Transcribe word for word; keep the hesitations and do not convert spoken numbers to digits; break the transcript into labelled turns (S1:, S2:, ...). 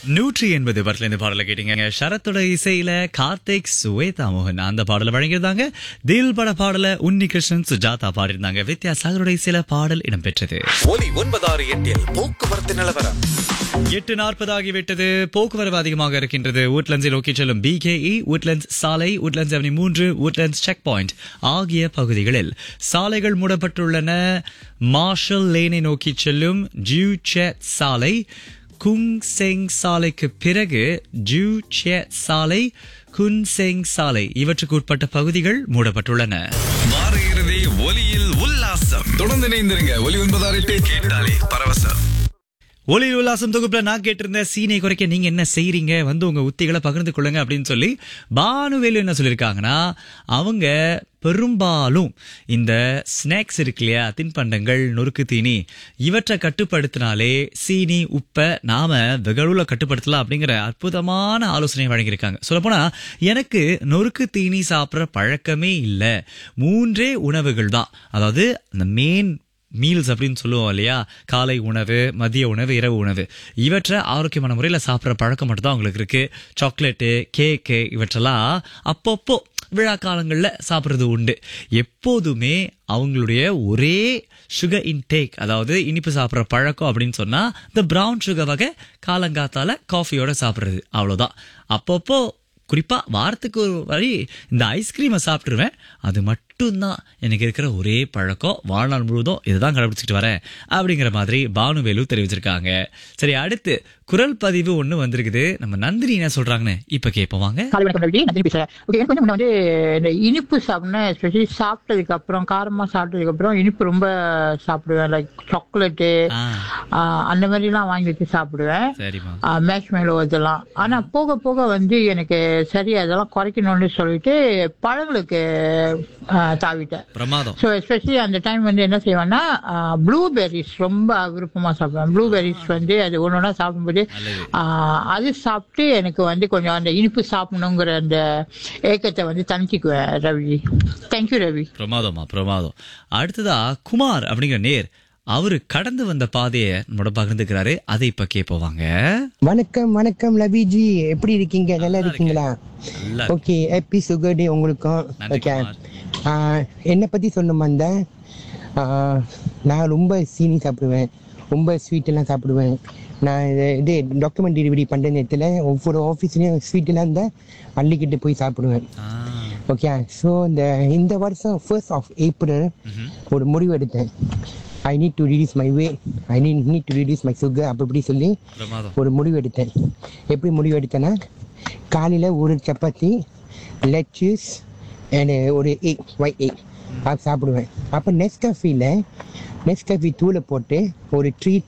S1: நூற்றி எண்பது படத்துல இந்த பாடலை கேட்டீங்க. சரத்தோட இசையில கார்த்திக், சுவேதா மோகன் அந்த பாடலை வழங்கியிருந்தாங்க. தில் பட பாடல உன்னி கிருஷ்ணன், சுஜாதா பாடியிருந்தாங்க. வித்யாசாகரோட இசையில பாடல் இடம்பெற்றது.
S2: ஒலி ஒன்பதாறு எட்டில் போக்குவரத்து நிலவரம்.
S1: எட்டு நாற்பது ஆகிவிட்டது. போக்குவரவு அதிகமாக இருக்கின்றது. உட்லண்ட்ஸை நோக்கி செல்லும் பிகேஇ, உட்லண்ட்ஸ் சாலை, உட்லண்ட்ஸ் அவனி மூன்று, உட்லண்ட்ஸ் செக் பாயிண்ட் ஆகிய பகுதிகளில் சாலைகள் மூடப்பட்டுள்ளன. மார்ஷல் லேனை நோக்கி செல்லும் ஜூ செட் சாலை, குங் செங் சாலைக்கு பிறகு ஜூ செட் சாலை, குன் செங் சாலை இவற்றுக்கு உட்பட்ட பகுதிகள் மூடப்பட்டுள்ளன.
S2: வார இறுதி ஒலியில் உல்லாசம். தொடர்ந்து இணைந்திருங்க. ஒலி ஒன்பதாறு எட்டு கேட்டாலே பரவசம்.
S1: ஒலி உல்லாசம் தொகுப்புல நான் கேட்டிருந்த சீனை குறைக்க நீங்க என்ன செய்றீங்க, வந்து உங்க உத்திகளை பகிர்ந்து கொள்ளுங்க அப்படின்னு சொல்லி பானுவேலு என்ன சொல்லியிருக்காங்கன்னா, அவங்க பெரும்பாலும் இந்த ஸ்நாக்ஸ் இருக்கு இல்லையா, தின்பண்டங்கள், நொறுக்கு தீனி இவற்றை கட்டுப்படுத்தினாலே சீனி, உப்பை நாம வெகுள கட்டுப்படுத்தலாம் அப்படிங்கிற அற்புதமான ஆலோசனை வழங்கியிருக்காங்க. சொல்லப்போனா எனக்கு நொறுக்கு தீனி சாப்பிட்ற பழக்கமே இல்லை. மூன்றே உணவுகள் தான், அதாவது அந்த மெயின் மீல்ஸ் அப்படின்னு சொல்லுவோம் இல்லையா, காலை உணவு, மதிய உணவு, இரவு உணவு, இவற்றை ஆரோக்கியமான முறையில் சாப்பிட்ற பழக்கம் மட்டும்தான் அவங்களுக்கு இருக்கு. சாக்லேட்டு, கேக்கு இவற்றெல்லாம் அப்பப்போ விழா காலங்களில் சாப்பிட்றது உண்டு. எப்போதுமே அவங்களுடைய ஒரே சுகர் இன்டேக், அதாவது இனிப்பு சாப்பிட்ற பழக்கம் அப்படின்னு சொன்னா இந்த ப்ரௌன் சுகர் வகை காலங்காத்தால காஃபியோட சாப்பிட்றது, அவ்வளோதான். அப்பப்போ குறிப்பா வாரத்துக்கு ஒரு வரி இந்த ஐஸ்கிரீமை சாப்பிட்டுருவேன். அது மட்டும்தான் எனக்கு இருக்கிற ஒரே பழக்கம். வாழ்நாள் முழுவதும் இதுதான் கடைபிடிச்சிட்டு வரேன் அப்படிங்கிற மாதிரி பானுவேலு தெரிவிச்சிருக்காங்க. சரி, அடுத்து குரல் பதிவு ஒண்ணு வந்திருக்குது. நம்ம நந்தினி என்ன சொல்றாங்கன்னு இப்ப கேட்போம் வாங்க.
S3: நந்தினி பேசுறேன். எனக்கு கொஞ்சம் வந்து இந்த இனிப்பு சாப்பிடணும், எஸ்பெஷலி சாப்பிட்டதுக்கு அப்புறம், காரமா சாப்பிட்டதுக்கு அப்புறம் இனிப்பு ரொம்ப சாப்பிடுவேன். லைக் சாக்லேட்டு அந்த மாதிரி எல்லாம் வாங்கி வச்சு சாப்பிடுவேன். மேஷ் மேலோ இதெல்லாம். ஆனா போக போக வந்து எனக்கு சரி அதெல்லாம் குறைக்கணும்னு சொல்லிட்டு பழங்களுக்கு தாவிட்டேன். ஸோ எஸ்பெஷலி அந்த டைம் வந்து என்ன செய்வேன்னா, ப்ளூபெர்ரிஸ் ரொம்ப விருப்பமா சாப்பிடுவேன். ப்ளூபெர்ரிஸ் வந்து அது ஒன்று ஒன்றா சாப்பிடும்போது அது சாப்பிட்டு எனக்கு வந்து கொஞ்சம் அந்த இனிப்பு சாப்பிடணுங்கிற அந்த ஏக்கத்தை வந்து தணிச்சுக்குவேன். ரவி, தேங்க்யூ ரவி.
S1: பிரமாதமா பிரமாதம். அடுத்ததா குமார் அப்படிங்கிற நேர், அவரு கடந்து வந்த பாதையை நம்மளோட பகிர்ந்துக்கிறாரு. அதை இப்ப கேட்போவாங்க.
S4: வணக்கம் வணக்கம் லபிஜி, எப்படி இருக்கீங்க? நல்லா இருக்கீங்களா? ஓகே, ஹாப்பி சுகர் டே உங்களுக்கும். ஓகே, என்னை பத்தி சொல்லணுமா? அந்த நான் ரொம்ப சீனி சாப்பிடுவேன், ரொம்ப ஸ்வீட் எல்லாம் சாப்பிடுவேன். நான் இது டாக்குமெண்ட் டெலிவரி பண்ற நேரத்தில் ஒவ்வொரு ஆஃபீஸ்லயும் ஸ்வீட் எல்லாம் இருந்தால் அள்ளிக்கிட்டு போய் சாப்பிடுவேன். ஓகே, ஸோ இந்த இந்த வருஷம் ஃபர்ஸ்ட் ஆஃப் ஏப்ரல் ஒரு முடிவு எடுத்தேன். I need to reduce my weight, I need need to reduce my sugar அப்படி சொல்லி ஒரு முடிவு எடுத்தேன். எப்படி முடிவு எடுத்தேன்னா, காலையில் ஒரு சப்பாத்தி, லெச்சஸ் அண்ட் ஒரு எக், ஒயிட் எக் அது சாப்பிடுவேன். அப்போ நெஸ்காஃபியில் நெஸ்காஃபி தூளை போட்டு ஒரு த்ரீ